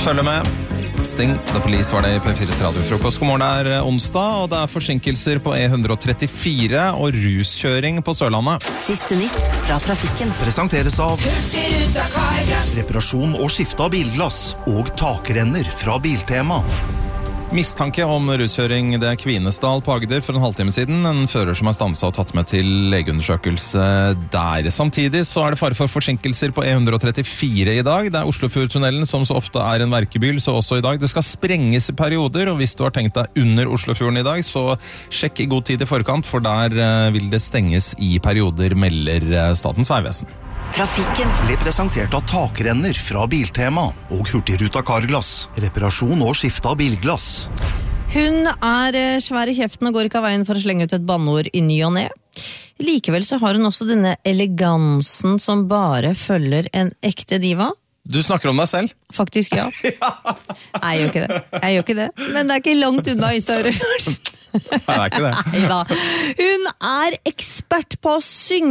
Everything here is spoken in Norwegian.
følger med. Sting, The Police var det i P4s radiofrokost. God morgen, onsdag, og det forsinkelser på E134 og ruskjøring på Sørlandet. Siste nytt fra trafikken. Presenteres av reparasjon og skifte av bilglass og takrenner fra Biltema. Mistanke om ruskjøring, det Kvinesdal på Agder for en halvtime siden. En fører som stanset og tatt med til legeundersøkelse der. Samtidig så det fare for forsinkelser på E134 i dag. Det Oslofjordtunnelen som så ofte en verkebyll, så også i dag. Det skal sprenges i perioder, og hvis du har tenkt deg under Oslofjorden i dag, så sjekk i god tid i forkant, for der vil det stenges i perioder, melder Statens vegvesen. Trafikken Ble presentert av takrenner fra Biltema og Hurtigruta Carglass. Reparasjon og skifte av bilglass. Hun svær i kjeften og går ikke av veien for å slenge ut et banneord i ny og ne. Likevel så har hun også denne elegansen som bare følger en ekte diva. Du snakker om deg selv? Faktisk, ja. Nei, jeg gjør ikke det. Men det ikke langt unna Instagram. Nei, det ikke det. Neida. Hun ekspert på å synge.